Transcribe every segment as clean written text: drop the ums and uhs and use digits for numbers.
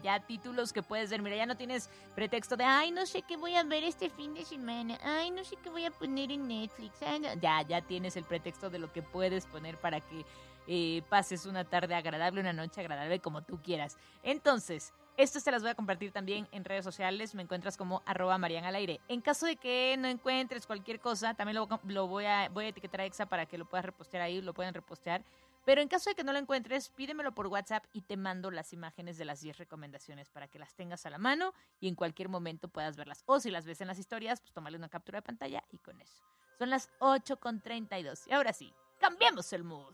ya títulos que puedes ver. Mira, ya no tienes pretexto de, ay, no sé qué voy a ver este fin de semana. Ay, no sé qué voy a poner en Netflix. Ay, no. Ya tienes el pretexto de lo que puedes poner para que pases una tarde agradable, una noche agradable, como tú quieras. Entonces, esto te las voy a compartir también en redes sociales. Me encuentras como @marianalaire. En caso de que no encuentres cualquier cosa, también voy a etiquetar a Exa para que lo puedas repostear ahí, lo pueden repostear. Pero en caso de que no lo encuentres, pídemelo por WhatsApp y te mando las imágenes de las 10 recomendaciones para que las tengas a la mano y en cualquier momento puedas verlas. O si las ves en las historias, pues tómale una captura de pantalla y con eso. Son las 8:32. Y ahora sí, cambiemos el mood.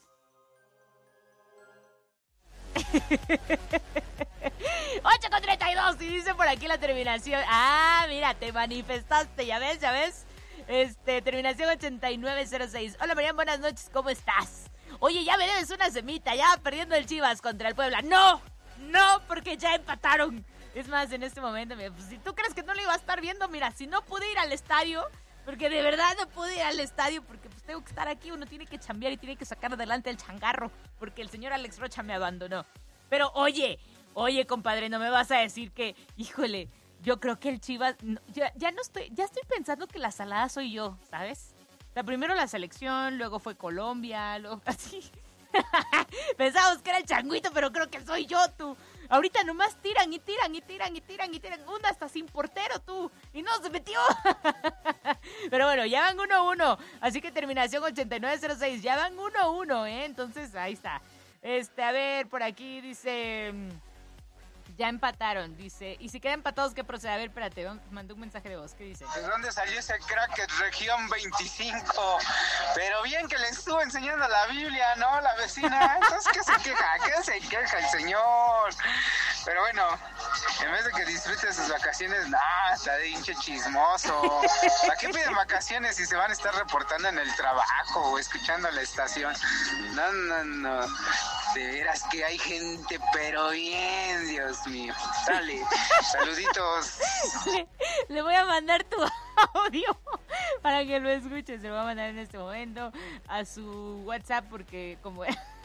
8:32 y dice por aquí la terminación. Ah, mira, te manifestaste, ya ves. Terminación 8906. Hola Marian, buenas noches, ¿cómo estás? Oye, ya me debes una semita, ya perdiendo el Chivas contra el Puebla. No, porque ya empataron. Es más, en este momento, mira, pues, si tú crees que no lo iba a estar viendo, mira, si no pude ir al estadio, porque de verdad no pude ir al estadio, porque pues tengo que estar aquí, uno tiene que chambear y tiene que sacar adelante el changarro, porque el señor Alex Rocha me abandonó. Pero oye, compadre, no me vas a decir que, híjole, yo creo que el Chivas, ya estoy pensando que la salada soy yo, ¿sabes? O sea, primero la selección, luego fue Colombia, luego así. Pensábamos que era el changuito, pero creo que soy yo, tú. Ahorita nomás tiran. Una hasta sin portero, tú. Y no se metió. Pero bueno, ya van 1-1. Así que terminación 8906. Ya van 1-1, ¿eh? Entonces, ahí está. A ver, por aquí dice... Ya empataron, dice. Y si quedan empatados, ¿qué procede? A ver, espérate, mandé un mensaje de voz. ¿Qué dice? ¿De dónde salió ese crack región 25? Pero bien que le estuvo enseñando la Biblia, ¿no? La vecina. Entonces, ¿qué se queja el señor? Pero bueno, en vez de que disfrute sus vacaciones, está de hinche chismoso. ¿A qué piden vacaciones si se van a estar reportando en el trabajo o escuchando la estación? No. De veras que hay gente, pero bien, Dios mío. Dale, saluditos. Le voy a mandar tu audio para que lo escuches. Se lo voy a mandar en este momento a su WhatsApp porque como...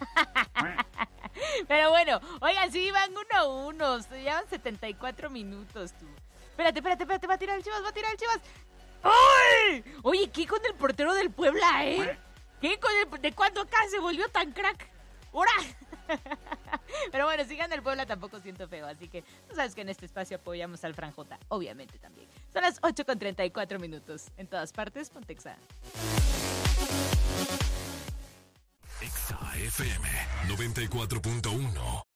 Pero bueno, oigan, sí, van 1-1. Se llevan 74 minutos, tú. Espérate, va a tirar el Chivas. ¡Ay! Oye, ¿qué con el portero del Puebla, eh? ¿Qué con de cuándo acá se volvió tan crack? ¡Hora! Pero bueno, si gana el Puebla tampoco siento feo. Así que tú sabes que en este espacio apoyamos al Franjota, obviamente también. Son las 8:34 minutos. En todas partes, ponte Exa. Exa FM 94.1.